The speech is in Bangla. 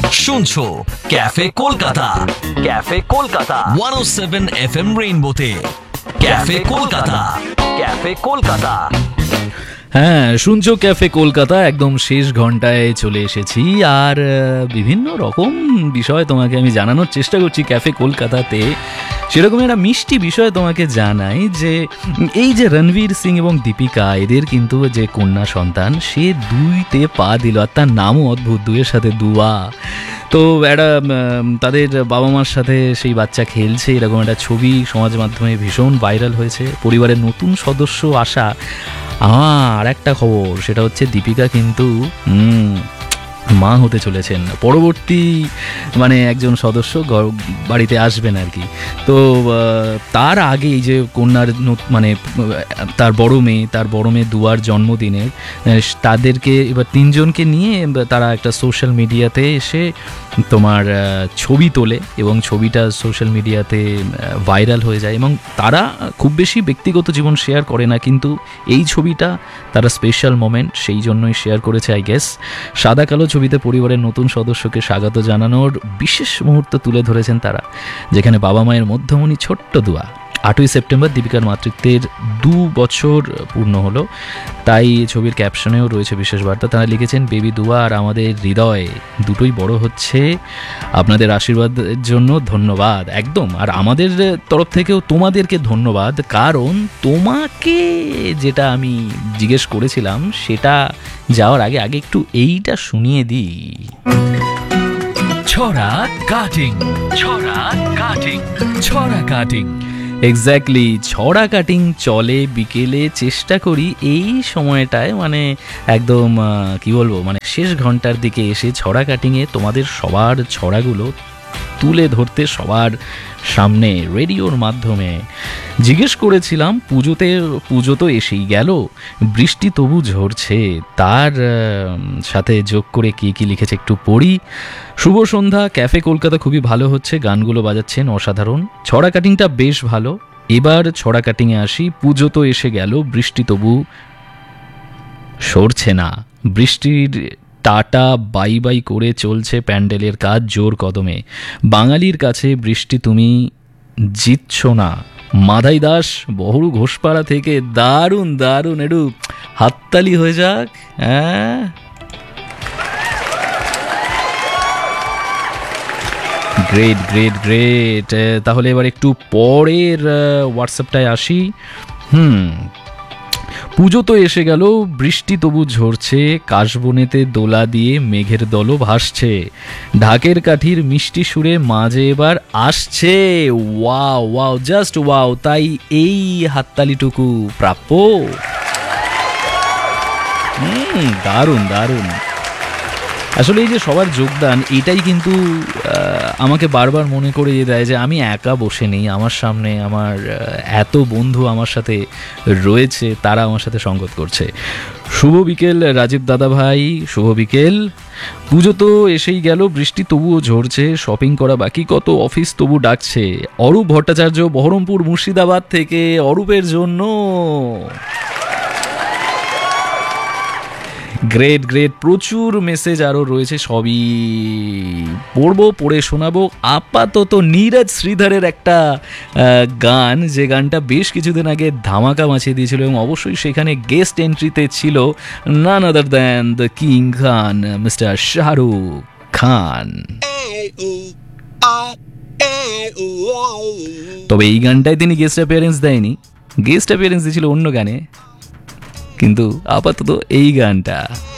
শুনছো cafe Kolkata, cafe Kolkata 107 FM রেইনবোতে। Cafe Kolkata, cafe Kolkata. হ্যাঁ, শুনছো ক্যাফে কলকাতা, একদম শেষ ঘন্টায় চলে এসেছি। আর বিভিন্ন রকম বিষয় তোমাকে আমি জানানোর চেষ্টা করছি ক্যাফে কলকাতাতে। সেরকম একটা মিষ্টি বিষয় তোমাকে জানাই যে এই যে রণবীর সিং এবং দীপিকা, এদের কিন্তু যে কন্যা সন্তান, সে 2তে পা দিল। আর তার নামও অদ্ভুত, 2-এর সাথে দুয়া। তো একটা তাদের বাবা মার সাথে সেই বাচ্চা খেলছে, এরকম একটা ছবি সমাজ মাধ্যমে ভীষণ ভাইরাল হয়েছে। পরিবারের নতুন সদস্য আসা। আর একটা খবর, সেটা হচ্ছে দীপিকা কিন্তু মা হতে চলেছেন। পরবর্তী একজন সদস্য বাড়িতে আসবেন আর কি। তো তার আগে এই যে কন্যার তার বড় মেয়ে দুয়ার জন্মদিনে তাদেরকে এবার 3জনকে নিয়ে তারা একটা সোশ্যাল মিডিয়াতে এসে তোমার ছবি তোলে এবং ছবিটা সোশ্যাল মিডিয়াতে ভাইরাল হয়ে যায়। এবং তারা খুব বেশি ব্যক্তিগত জীবন শেয়ার করে না, কিন্তু এই ছবিটা তারা স্পেশাল মোমেন্ট, সেই জন্যই শেয়ার করেছে আই গেস। সাদা কালো ছবিতে পরিবারের নতুন সদস্যকে স্বাগত জানানোর বিশেষ মুহূর্ত তুলে ধরেছেন তারা, যেখানে বাবা মায়ের মধ্যমণি ছোট্ট দুয়া। 8ই সেপ্টেম্বর দীপিকার মাতৃত্বের 2 বছর পূর্ণ হলো, তাই ছবির ক্যাপশনেও রয়েছে বিশেষ বার্তা। তারা লিখেছেন, বেবি দুয়া আর আমাদের হৃদয় দুটোই বড় হচ্ছে, আপনাদের আশীর্বাদের জন্য ধন্যবাদ। একদম। আর আমাদের তরফ থেকেও তোমাদেরকে ধন্যবাদ, কারণ তোমাকে যেটা আমি জিজ্ঞেস করেছিলাম সেটা যাওয়ার আগে একটু এইটা শুনিয়ে দিই। ছড়া কাটিং, ছড়া কাটিং, ছড়া কাটিং। এক্স্যাক্টলি, ছড়া কাটিং চলে বিকেলে। চেষ্টা করি এই সময়টায় একদম কি বলবো, শেষ ঘন্টার দিকে এসে ছড়া কাটিংয়ে তোমাদের সবার ছড়াগুলো তুলে ধরতে সবার সামনে রেডিওর মাধ্যমে। জিজ্ঞেস করেছিলাম পুজো তো এসেই গেল, বৃষ্টি তবু ঝরছে, তার সাথে যোগ করে কি লিখেছে একটু পড়ি। শুভ সন্ধ্যা, ক্যাফে কলকাতা খুবই ভালো হচ্ছে, গানগুলো বাজাচ্ছেন অসাধারণ, ছড়া কাটিংটা বেশ ভালো। এবার ছড়া কাটিংয়ে আসি। পুজো তো এসে গেল, বৃষ্টি তবু সরছে না, বৃষ্টির টাটা বাই বাই করে চলছে প্যান্ডেলের কাজ জোর কদমে। বাঙালির কাছে বৃষ্টি তুমি জিতছ না। মাধাই দাস, বহু ঘোষপাড়া থেকে, দারুণ দারুণ, একটু হাততালি হয়ে যাক। হ্যাঁ, গ্রেট গ্রেট গ্রেট। তাহলে এবার একটু পরের হোয়াটসঅ্যাপটায় আসি। পুজো তো এসে গেল, বৃষ্টি তবু ঝরছে, কাশবনেতে দোলা দিয়ে মেঘের দলও ভাসছে, ঢাকের কাঠির মিষ্টি সুরে মাঝে এবার আসছে। Wow wow, just wow. তাই এই হাততালিটুকু প্রাপ্য। দারুণ দারুণ। আসলে এই যে সবার যোগদান, এটাই কিন্তু আমাকে বারবার মনে করিয়ে দেয় যে আমি একা বসে নেই। আমার সামনে আমার এত বন্ধু আমার সাথে রয়েছে, তারা আমার সাথে সঙ্গত করছে। শুভ বিকেল রাজীব দাদা ভাই, শুভ বিকেল। পুজো তো এসেই গেল, বৃষ্টি তবুও ঝরছে, শপিং করা বাকি কত, অফিস তবু ডাকছে। অরূপ ভট্টাচার্য, বহরমপুর মুর্শিদাবাদ থেকে, অরূপের জন্য গ্রেট গ্রেট। প্রচুর মেসেজ আরও রয়েছে, সবই পড়ে শোনাবো। আপাতত নীরজ শ্রীধরের একটা গান, যে গানটা বেশ কিছুদিন আগে ধামাকা মাছিয়ে দিয়েছিল এবং অবশ্যই সেখানে গেস্ট এন্ট্রিতে ছিল নান other than the king Khan, mister Shahrukh Khan. তবে এই গানটায় তিনি গেস্ট অ্যাপিয়ারেন্স দেয়নি, গেস্ট অ্যাপিয়ারেন্স দিয়েছিল অন্য গানে, কিন্তু আপাতত এই গানটা।